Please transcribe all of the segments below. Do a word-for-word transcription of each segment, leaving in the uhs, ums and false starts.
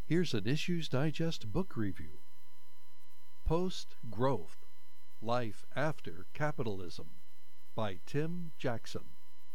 Here's an Issues Digest book review. Post-Growth: Life After Capitalism by Tim Jackson.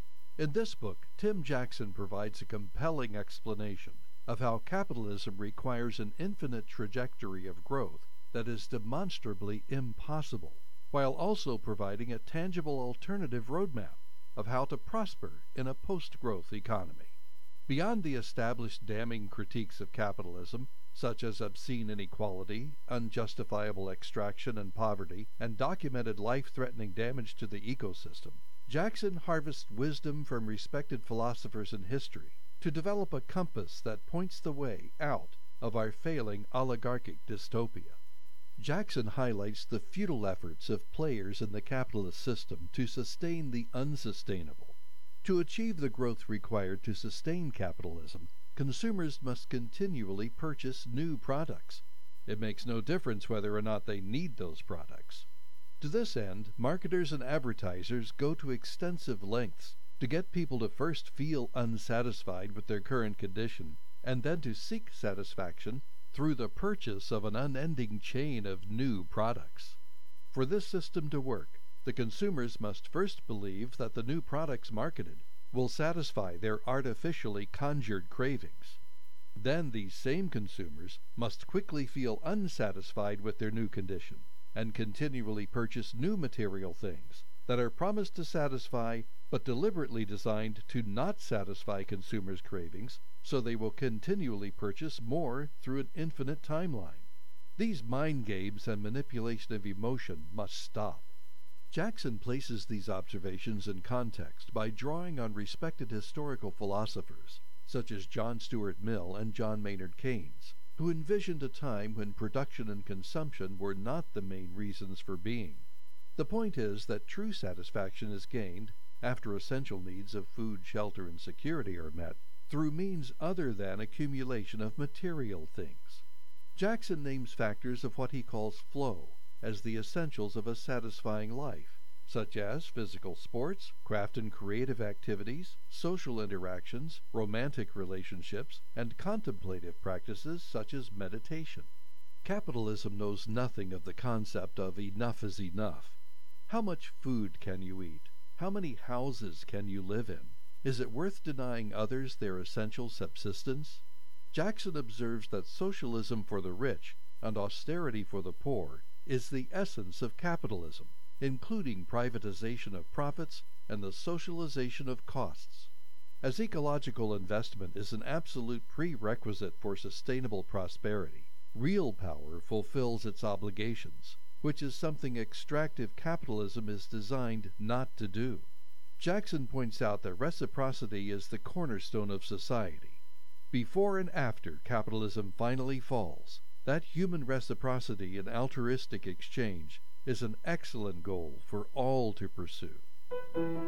In this book, Tim Jackson provides a compelling explanation of how capitalism requires an infinite trajectory of growth that is demonstrably impossible, while also providing a tangible alternative roadmap of how to prosper in a post-growth economy. Beyond the established damning critiques of capitalism, such as obscene inequality, unjustifiable extraction and poverty, and documented life-threatening damage to the ecosystem, Jackson harvests wisdom from respected philosophers in history to develop a compass that points the way out of our failing oligarchic dystopia. Jackson highlights the futile efforts of players in the capitalist system to sustain the unsustainable. To achieve the growth required to sustain capitalism, consumers must continually purchase new products. It makes no difference whether or not they need those products. To this end, marketers and advertisers go to extensive lengths to get people to first feel unsatisfied with their current condition, and then to seek satisfaction through the purchase of an unending chain of new products. For this system to work, the consumers must first believe that the new products marketed will satisfy their artificially conjured cravings. Then these same consumers must quickly feel unsatisfied with their new condition and continually purchase new material things that are promised to satisfy but deliberately designed to not satisfy consumers' cravings, so they will continually purchase more through an infinite timeline. These mind games and manipulation of emotion must stop. Jackson places these observations in context by drawing on respected historical philosophers, such as John Stuart Mill and John Maynard Keynes, who envisioned a time when production and consumption were not the main reasons for being. The point is that true satisfaction is gained, after essential needs of food, shelter, and security are met, through means other than accumulation of material things. Jackson names factors of what he calls flow as the essentials of a satisfying life, such as physical sports, craft and creative activities, social interactions, romantic relationships, and contemplative practices such as meditation. Capitalism knows nothing of the concept of enough is enough. How much food can you eat? How many houses can you live in? Is it worth denying others their essential subsistence? Jackson observes that socialism for the rich and austerity for the poor is the essence of capitalism, including privatization of profits and the socialization of costs. As ecological investment is an absolute prerequisite for sustainable prosperity, real power fulfills its obligations, which is something extractive capitalism is designed not to do. Jackson points out that reciprocity is the cornerstone of society. Before and after capitalism finally falls, that human reciprocity and altruistic exchange is an excellent goal for all to pursue.